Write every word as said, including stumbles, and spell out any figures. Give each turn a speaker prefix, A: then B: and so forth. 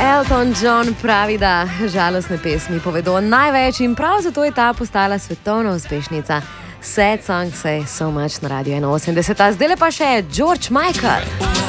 A: Elton John pravi, da žalostne pesmi povedo največ in prav zato je ta postala svetovna uspešnica. Sad Song Say So Much na Radio ena osemdeset, zdaj pa še George Michael.